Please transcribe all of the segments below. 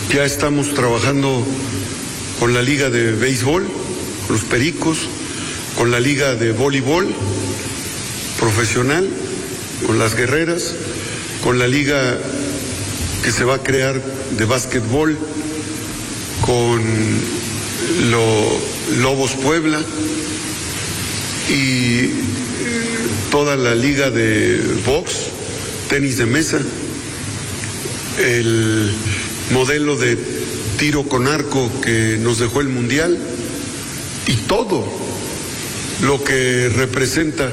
Ya estamos trabajando con la Liga de Béisbol, con los Pericos, con la Liga de Voleibol profesional, con las Guerreras, con la Liga que se va a crear de básquetbol, con Lobos Puebla y toda la Liga de box, tenis de mesa, el modelo de tiro con arco que nos dejó el Mundial y todo lo que representa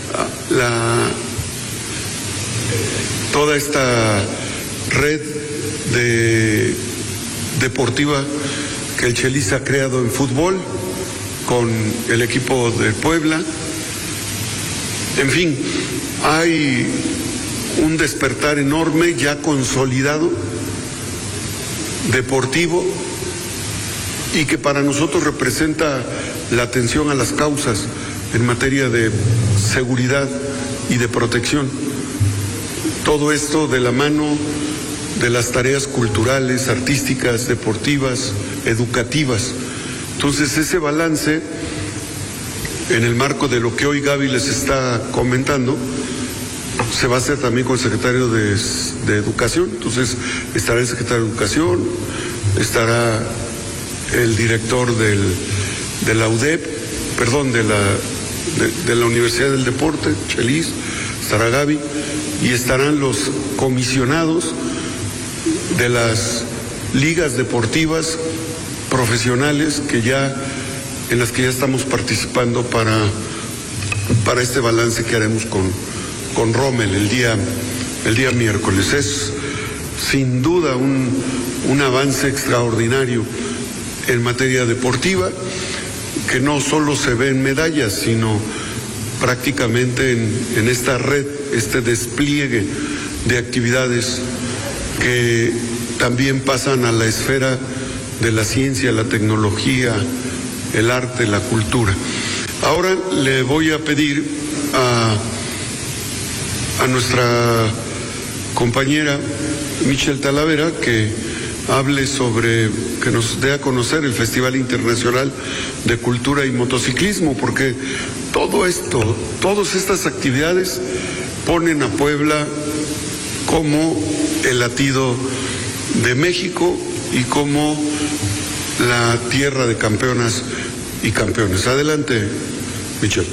toda esta red deportiva que el Chelis ha creado en fútbol con el equipo de Puebla. En fin, hay un despertar enorme ya consolidado, deportivo, y que para nosotros representa la atención a las causas en materia de seguridad y de protección. Todo esto de la mano de las tareas culturales, artísticas, deportivas, educativas. Entonces, ese balance, en el marco de lo que hoy Gaby les está comentando, se va a hacer también con el secretario de Educación. Entonces, estará el secretario de Educación, estará el director de la UDEP, perdón, de la Universidad del Deporte, Chelis, estará Gaby, y estarán los comisionados de las ligas deportivas profesionales en las que ya estamos participando para este balance que haremos con Rommel el día miércoles. Es sin duda un avance extraordinario en materia deportiva, que no solo se ve en medallas, sino prácticamente en esta red, este despliegue de actividades que también pasan a la esfera de la ciencia, la tecnología, el arte, la cultura. Ahora le voy a pedir a nuestra compañera Michelle Talavera que hable que nos dé a conocer el Festival Internacional de Cultura y Motociclismo, porque todo esto, todas estas actividades ponen a Puebla como el latido de México y como la tierra de campeonas y campeones. Adelante, Michelle.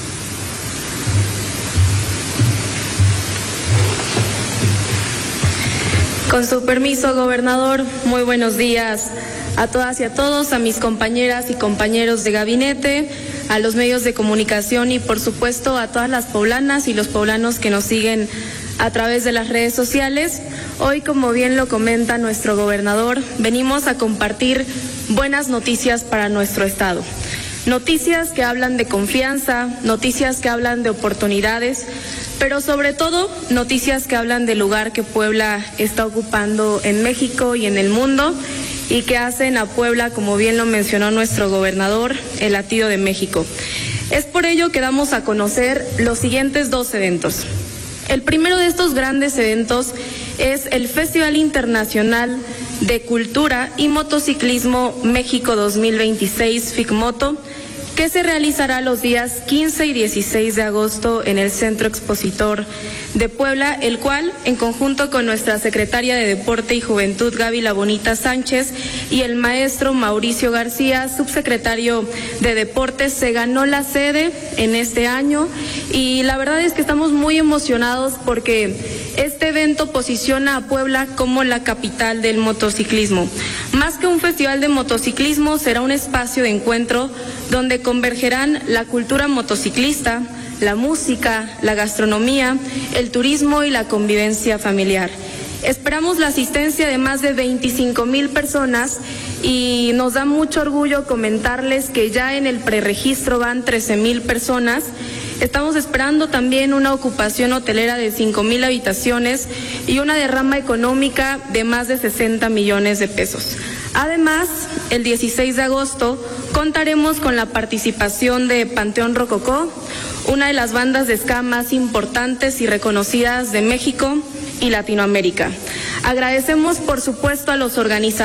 Con su permiso, gobernador, muy buenos días a todas y a todos, a mis compañeras y compañeros de gabinete, a los medios de comunicación y, por supuesto, a todas las poblanas y los poblanos que nos siguen a través de las redes sociales. Hoy, como bien lo comenta nuestro gobernador, venimos a compartir buenas noticias para nuestro estado. Noticias que hablan de confianza, noticias que hablan de oportunidades, pero sobre todo noticias que hablan del lugar que Puebla está ocupando en México y en el mundo y que hacen a Puebla, como bien lo mencionó nuestro gobernador, el latido de México. Es por ello que damos a conocer los siguientes 2 eventos. El primero de estos grandes eventos es el Festival Internacional de Cultura y Motociclismo México 2026, FICMoto, que se realizará los días 15 y 16 de agosto en el Centro Expositor de Puebla, el cual, en conjunto con nuestra secretaria de Deporte y Juventud, Gaby La Bonita Sánchez, y el maestro Mauricio García, subsecretario de Deportes, se ganó la sede en este año, y la verdad es que estamos muy emocionados porque este evento posiciona a Puebla como la capital del motociclismo. Más que un festival de motociclismo, será un espacio de encuentro donde convergerán la cultura motociclista, la música, la gastronomía, el turismo y la convivencia familiar. Esperamos la asistencia de más de 25,000 personas y nos da mucho orgullo comentarles que ya en el preregistro van 13,000 personas. Estamos esperando también una ocupación hotelera de 5,000 habitaciones y una derrama económica de más de 60 millones de pesos. Además, el 16 de agosto contaremos con la participación de Panteón Rococó, una de las bandas de ska más importantes y reconocidas de México y Latinoamérica. Agradecemos, por supuesto, a los organizadores